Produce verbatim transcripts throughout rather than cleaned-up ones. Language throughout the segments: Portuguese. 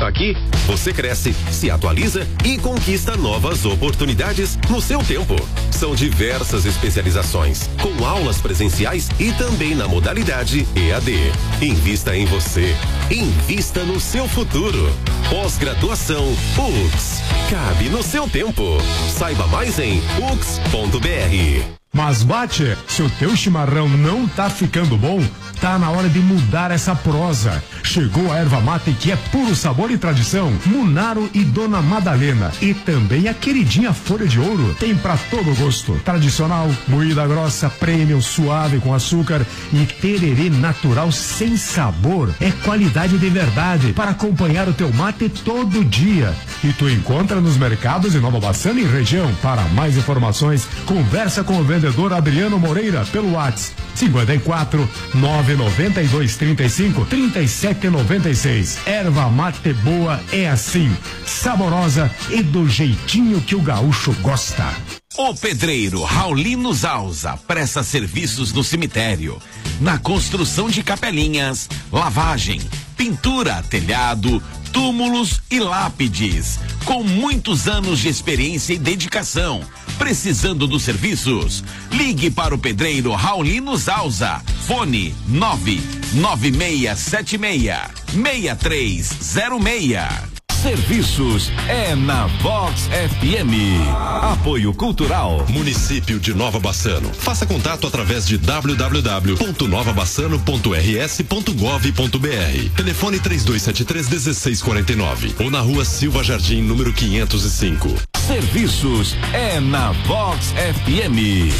Aqui, você cresce, se atualiza e conquista novas oportunidades no seu tempo. São diversas especializações, com aulas presenciais e também na modalidade E A D. Invista em você. Invista no seu futuro. Pós-graduação U X. Cabe no seu tempo. Saiba mais em u x ponto b r. Mas bate, se o teu chimarrão não tá ficando bom, tá na hora de mudar essa prosa. Chegou a erva mate que é puro sabor e tradição. Munaro e Dona Madalena. E também a queridinha Folha de Ouro. Tem pra todo gosto. Tradicional, moída grossa, premium, suave com açúcar e tererê natural sem sabor. É qualidade de verdade para acompanhar o teu mate todo dia. E tu encontra nos mercados de Nova Bassano e região. Para mais informações, conversa com o vendedor Adriano Moreira pelo WhatsApp cinquenta e quatro, nove noventa e dois, trinta e cinco, trinta e sete noventa e seis. Erva mate boa é assim, saborosa e do jeitinho que o gaúcho gosta. O pedreiro Raulino Zausa presta serviços no cemitério, na construção de capelinhas, lavagem, pintura, telhado, túmulos e lápides, com muitos anos de experiência e dedicação. Precisando dos serviços? Ligue para o pedreiro Raulino Zausa. Fone nove nove seis sete seis, seis três zero seis. Serviços é na Vox F M. Apoio Cultural Município de Nova Bassano. Faça contato através de w w w ponto nova bassano ponto r s ponto gov ponto b r. Telefone três dois sete três, um seis quatro nove ou na rua Silva Jardim, número quinhentos e cinco. Serviços é na Vox F M.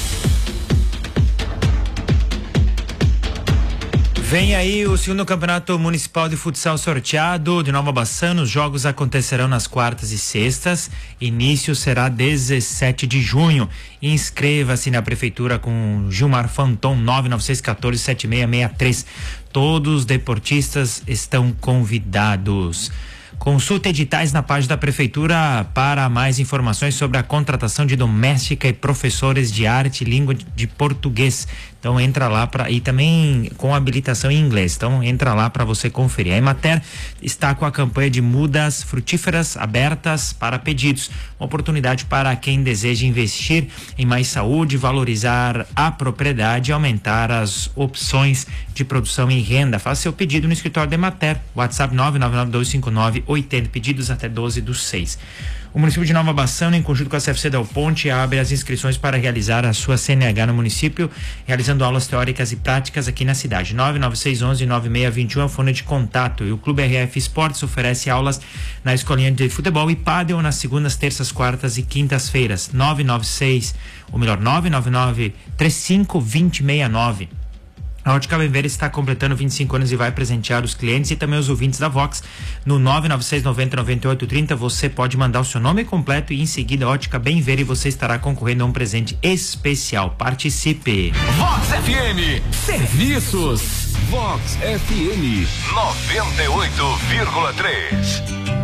Vem aí o segundo campeonato municipal de futsal sorteado de Nova Bassano. Os jogos acontecerão nas quartas e sextas. Início será dezessete de junho. Inscreva-se na prefeitura com Gilmar Fanton, nove nove seis um quatro sete seis seis três. Todos os deportistas estão convidados. Consulte editais na página da prefeitura para mais informações sobre a contratação de doméstica e professores de arte e língua de português. Então entra lá para e também com habilitação em inglês. Então entra lá para você conferir. A Emater está com a campanha de mudas frutíferas abertas para pedidos. Uma oportunidade para quem deseja investir em mais saúde, valorizar a propriedade e aumentar as opções de produção e renda. Faça seu pedido no escritório da Emater. WhatsApp nove nove nove dois cinco nove oito zero, pedidos até doze do seis. O município de Nova Bassano, em conjunto com a C F C Del Ponte, abre as inscrições para realizar a sua C N H no município, realizando aulas teóricas e práticas aqui na cidade. nove nove seis um um, nove seis dois um é o fone de contato. E o Clube R F Esportes oferece aulas na escolinha de futebol e pádel nas segundas, terças, quartas e quintas-feiras. nove nove seis, ou melhor, nove nove nove, três cinco, dois zero seis nove. A Ótica Benveira está completando vinte e cinco anos e vai presentear os clientes e também os ouvintes da Vox. No nove nove seis, noventa, noventa e oito, trinta, você pode mandar o seu nome completo e em seguida a Ótica Benveira e você estará concorrendo a um presente especial. Participe! Vox F M Serviços. Vox F M noventa e oito vírgula três.